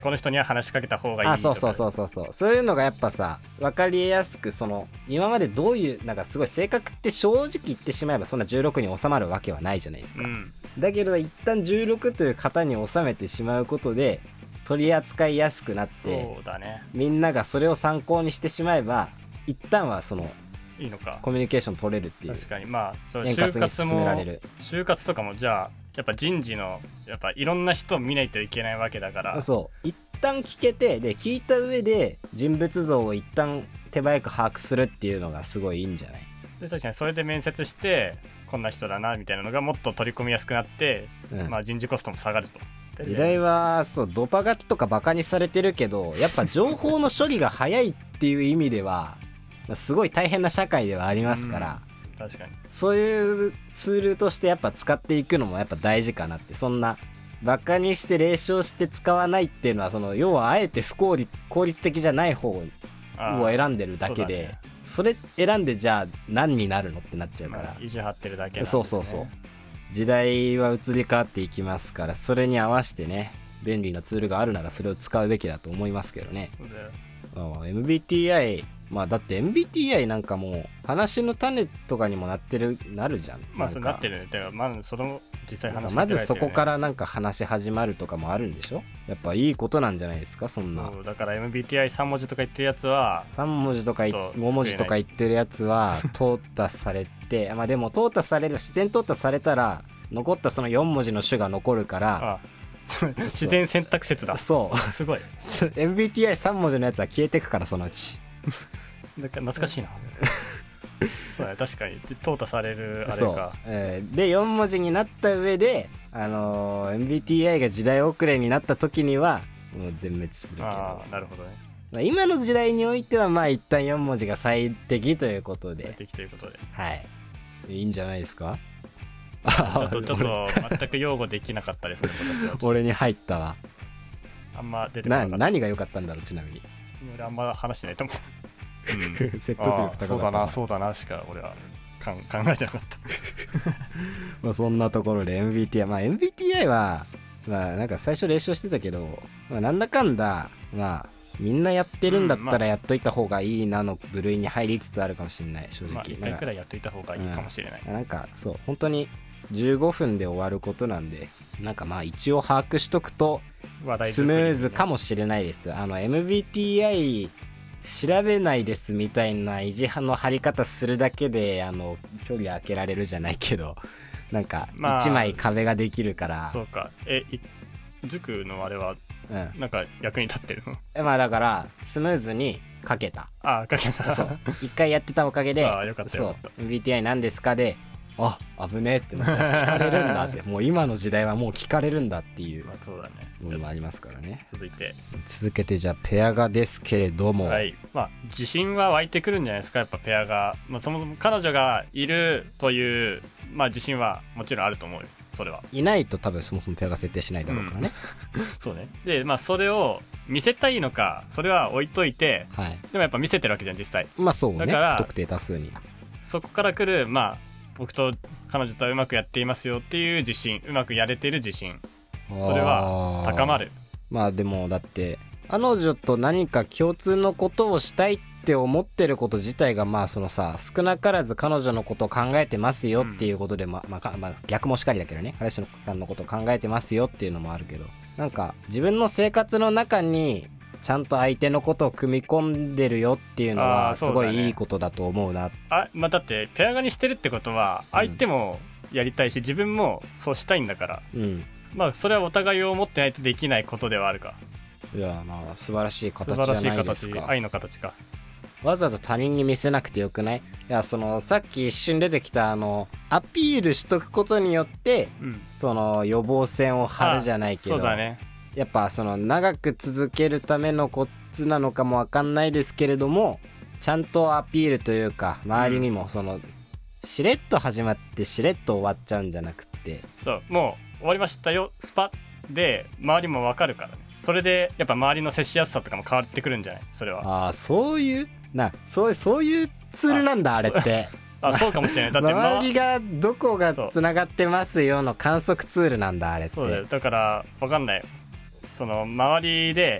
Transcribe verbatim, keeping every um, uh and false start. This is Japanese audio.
この人には話しかけた方がいいとか。 あ、そうそうそうそうそう、そういうのがやっぱさ分かりやすく、その今までどういうなんかすごい性格って正直言ってしまえばそんなじゅうろくに収まるわけはないじゃないですか、うん、だけど一旦じゅうろくという型に収めてしまうことで取り扱いやすくなって、 そうだね、 みんながそれを参考にしてしまえば一旦はそのいいのか、 コミュニケーション取れるっていう。 確かに、まあそう円滑に進められる。 就活とかもじゃあやっぱ人事のやっぱいろんな人を見ないといけないわけだから、 そう一旦聞けて、で聞いた上で人物像を一旦手早く把握するっていうのがすごいいいんじゃない？ で確かにそれで面接してこんな人だなみたいなのがもっと取り込みやすくなって、うん、まあ人事コストも下がると。 時代はそうドパガとかバカにされてるけど、やっぱ情報の処理が早いっていう意味ではすごい大変な社会ではありますから、 うん、確かにそういうツールとしてやっぱ使っていくのもやっぱ大事かなって。そんなバカにして冷笑して使わないっていうのは、その要はあえて不効率効率的じゃない方を選んでるだけで、 そ, ね、それ選んでじゃあ何になるのってなっちゃうから、まあ、意地張ってるだけなんですね。 そうそうそう、時代は移り変わっていきますから、それに合わせてね便利なツールがあるならそれを使うべきだと思いますけどね。うん、エムビーティーアイ、まあだって エムビーティーアイ なんかもう話の種とかにもなってるなるじゃん。 まあそうなってるね。だからまずその実際話しまずそこからなんか話始まるとかもあるんでしょ。やっぱいいことなんじゃないですか、そんな。 だから エムビーティーアイさん 文字とか言ってるやつはさん文字とかご文字とか言ってるやつは淘汰されてまあでも淘汰される、自然淘汰されたら残ったそのよん文字の種が残るから、 ああ自然選択説だ。 そうすごいエムビーティーアイさん 文字のやつは消えてくから、そのうちなんか懐かしいなそうだね、確かに淘汰されるあれか。 そう、えー、でよん文字になった上で、あのー、エムビーティーアイ が時代遅れになった時にはもう全滅するけど。 ああなるほどね。 まあ、今の時代においてはまあ一旦よん文字が最適ということで、 最適ということで、 はいいいんじゃないですか。 ちょっとちょっと全く擁護できなかったですね私は。 俺に入ったわ。 あんま出てこなかった。 な何が良かったんだろう。ちなみに普通に俺あんま話してないと思ううん、説得力高かった。 そうだなそうだなしか俺はかん考えてなかったまあそんなところで エムビーティーアイ、まあ エムビーティーアイ はまあなんか最初冷笑してたけど、まあ、なんだかんだまあみんなやってるんだったらやっといた方がいいなの部類に入りつつあるかもしれない、正直。 まあいっかいくらいやっといた方がいいかもしれない、 うん、なんかそう本当にじゅうごふんで終わることなんで、なんかまあ一応把握しとくとスムーズかもしれないです。あの エムビーティーアイ 調べないですみたいな意地の張り方するだけであの距離開けられるじゃないけど、なんかいちまい壁ができるから、まあ、 そうか。え塾のあれはなんか役に立ってるの、 うん、まあだからスムーズに書けた。 あ書けた。 そう一回やってたおかげで、 あよかったよかった。 そう エムビーティーアイ なんですかで、あ危ねえってなった聞かれるんだってもう今の時代はもう聞かれるんだっていうまあそうだねのもありますからね。 続いて続けてじゃあペア画ですけれども、 はい、まあ自信は湧いてくるんじゃないですか、やっぱペアが、まあ、そもそも彼女がいるというまあ自信はもちろんあると思うよ。それはいないと多分そもそもペア画設定しないだろうからね、 うん、そうね。でまあそれを見せたいのかそれは置いといて、はい、でもやっぱ見せてるわけじゃん実際。 まあそうね、 だから不特定多数にそこから来るまあ僕と彼女とはうまくやっていますよっていう自信、うまくやれてる自信、それは高まる。 まあでもだって彼女と何か共通のことをしたいって思ってること自体がまあそのさ少なからず彼女のことを考えてますよっていうことで、うん、まあ、まあ、まあ逆もしかりだけどね、彼氏さんのことを考えてますよっていうのもあるけど、なんか自分の生活の中にちゃんと相手のことを組み込んでるよっていうのはすごいいいことだと思うな。 あ、まあ、だってペア画にしてるってことは相手もやりたいし、うん、自分もそうしたいんだから、うん、まあそれはお互いを思ってないとできないことではあるか。 いやまあ素晴らしい形じゃないですか。素晴らしい形、 愛の形か。 わざわざ他人に見せなくてよくない？いやそのさっき一瞬出てきたあのアピールしとくことによって、うん、その予防線を張るじゃないけど、 そうだね、 やっぱその長く続けるためのコツなのかもわかんないですけれども、ちゃんとアピールというか周りにもその、うん、しれっと始まってしれっと終わっちゃうんじゃなくて、 そうもう終わりましたよスパッで周りもわかるからね。それでやっぱ周りの接しやすさとかも変わってくるんじゃない？それは。ああそういうなそうそういうツールなんだ あ, あれってあそうかもしれない。だって、ま、 周りがどこがつながってますよの観測ツールなんだあれって。 そうだよ。だから分かんない、 その周りで